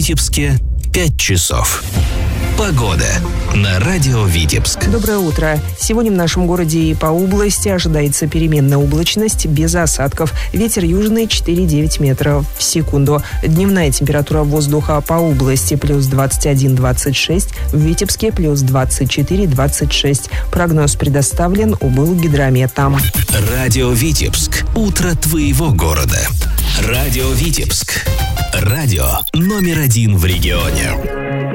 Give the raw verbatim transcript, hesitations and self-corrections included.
Витебске пять часов. Погода на радио Витебск. Доброе утро. Сегодня в нашем городе и по области ожидается переменная облачность без осадков. Ветер южный четыре-девять метров в секунду. Дневная температура воздуха по области плюс двадцать один - двадцать шесть, в Витебске плюс двадцать четыре - двадцать шесть. Прогноз предоставлен Облгидрометом. Радио Витебск. Утро твоего города. Радио Витебск. Радио номер один в регионе.